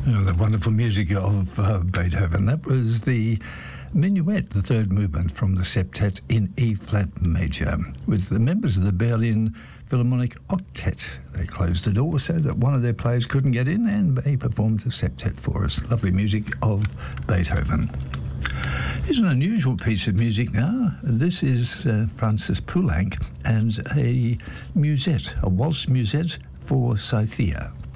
Oh, the wonderful music of Beethoven. That was the Minuet, the third movement from the septet in E-flat major, with the members of the Berlin Philharmonic Octet. They closed the door so that one of their players couldn't get in, and they performed the septet for us. Lovely music of Beethoven. Here's an unusual piece of music now. This is Francis Poulenc and a musette, a waltz musette for Cythea.